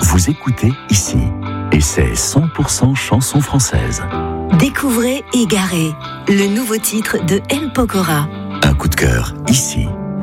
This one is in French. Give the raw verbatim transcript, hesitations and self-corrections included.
vous écoutez ici. Et c'est cent pour cent chanson française. Découvrez Égaré, le nouveau titre de M. Pokora. Un coup de cœur ici.